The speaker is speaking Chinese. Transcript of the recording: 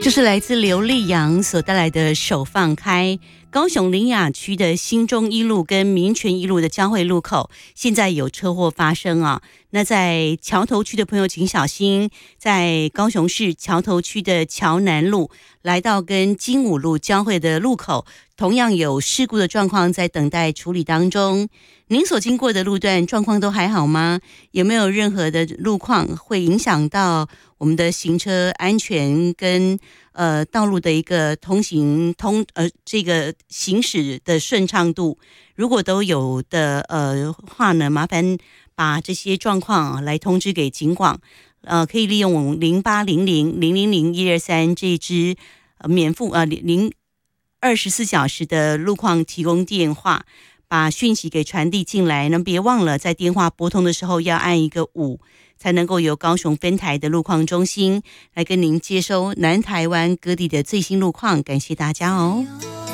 这是来自刘力扬所带来的手放开。高雄苓雅区的新中一路跟民权一路的交汇路口，现在有车祸发生啊。那在桥头区的朋友请小心，在高雄市桥头区的桥南路来到跟金武路交汇的路口，同样有事故的状况在等待处理当中。您所经过的路段状况都还好吗？有没有任何的路况会影响到我们的行车安全跟道路的一个这个行驶的顺畅度？如果都有的话呢，麻烦把这些状况来通知给警广，可以利用我们0800000123这支免付24小时的路况提供电话，把讯息给传递进来。那别忘了在电话拨通的时候要按一个5，才能够由高雄分台的路况中心来跟您接收南台湾各地的最新路况。感谢大家哦。